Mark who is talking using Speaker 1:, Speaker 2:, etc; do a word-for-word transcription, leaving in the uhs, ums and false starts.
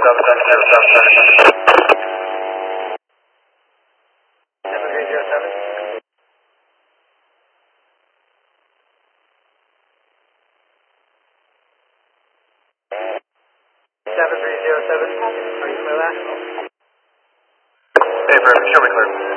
Speaker 1: South seven, South seven. seven three zero seven. seven three zero seven. Are you clear that? Hey, Brim, show me clear.